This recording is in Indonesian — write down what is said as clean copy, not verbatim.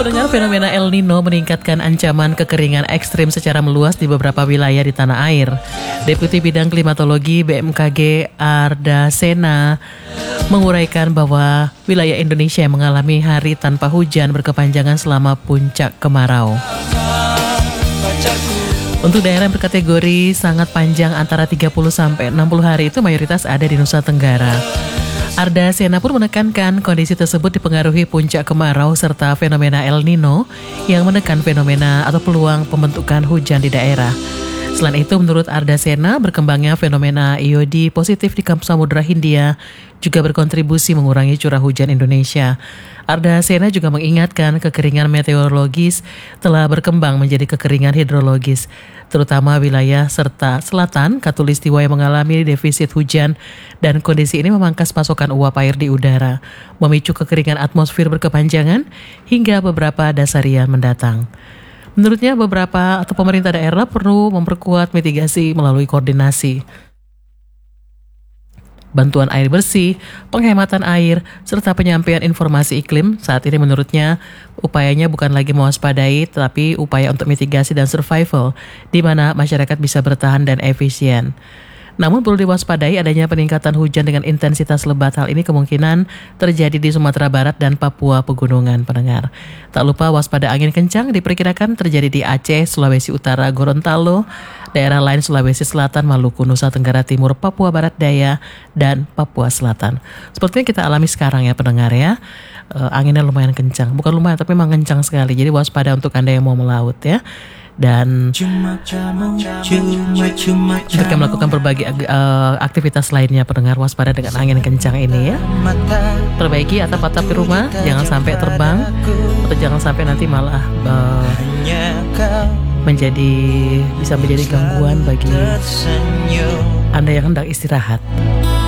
Pendengar, fenomena El Nino meningkatkan ancaman kekeringan ekstrim secara meluas di beberapa wilayah di tanah air. Deputi Bidang Klimatologi BMKG Arda Sena menguraikan bahwa wilayah Indonesia yang mengalami hari tanpa hujan berkepanjangan selama puncak kemarau. Untuk daerah yang berkategori sangat panjang antara 30 sampai 60 hari itu mayoritas ada di Nusa Tenggara. Arda Sena pun menekankan kondisi tersebut dipengaruhi puncak kemarau serta fenomena El Nino yang menekan fenomena atau peluang pembentukan hujan di daerah. Selain itu, menurut Arda Sena, berkembangnya fenomena IOD positif di Samudra Hindia juga berkontribusi mengurangi curah hujan Indonesia. Arda Sena juga mengingatkan kekeringan meteorologis telah berkembang menjadi kekeringan hidrologis, terutama wilayah serta selatan Katulistiwa yang mengalami defisit hujan, dan kondisi ini memangkas pasokan uap air di udara, memicu kekeringan atmosfer berkepanjangan hingga beberapa dasarian mendatang. Menurutnya beberapa atau pemerintah daerah perlu memperkuat mitigasi melalui koordinasi, bantuan air bersih, penghematan air, serta penyampaian informasi iklim. Saat ini menurutnya upayanya bukan lagi mewaspadai, tetapi upaya untuk mitigasi dan survival, di mana masyarakat bisa bertahan dan efisien. Namun perlu diwaspadai adanya peningkatan hujan dengan intensitas lebat. Hal ini kemungkinan terjadi di Sumatera Barat dan Papua Pegunungan, pendengar. Tak lupa waspada angin kencang diperkirakan terjadi di Aceh, Sulawesi Utara, Gorontalo, daerah lain Sulawesi Selatan, Maluku, Nusa Tenggara Timur, Papua Barat Daya, dan Papua Selatan. Sepertinya kita alami sekarang ya, pendengar ya. Anginnya lumayan kencang. Bukan lumayan, tapi memang kencang sekali. Jadi waspada untuk Anda yang mau melaut ya. Dan mereka melakukan berbagai aktivitas lainnya, pendengar, waspada dengan angin kencang ini ya. Perbaiki atap-atap di rumah, jangan sampai terbang atau jangan sampai nanti malah bisa menjadi gangguan bagi Anda yang hendak istirahat.